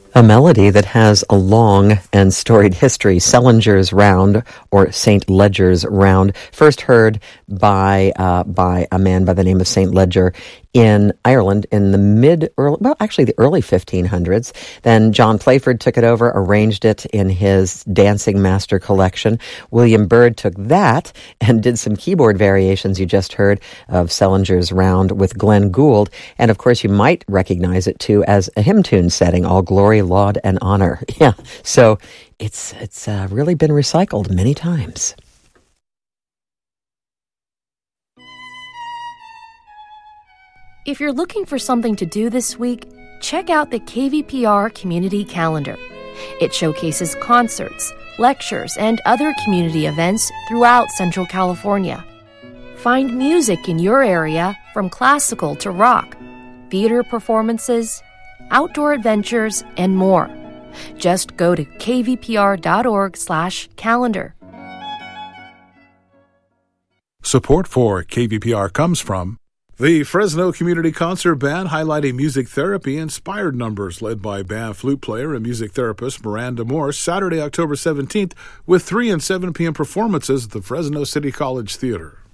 A melody that has a long and storied history, Sellinger's Round, or St. Leger's Round, first heard by a man by the name of St. Leger in Ireland in the the early 1500s. Then John Playford took it over, arranged it in his Dancing Master collection. William Byrd took that and did some keyboard variations you just heard of Sellinger's Round with Glenn Gould. And of course, you might recognize it too as a hymn tune setting, All Glory, Laud, and Honor. Yeah, so it's really been recycled many times. If you're looking for something to do this week, check out the KVPR Community Calendar. It showcases concerts, lectures, and other community events throughout Central California. Find music in your area from classical to rock, theater performances, outdoor adventures, and more. Just go to kvpr.org/calendar. Support for KVPR comes from the Fresno Community Concert Band, highlighting music therapy-inspired numbers led by band flute player and music therapist Miranda Moore, Saturday, October 17th, with 3 and 7 p.m. performances at the Fresno City College Theater.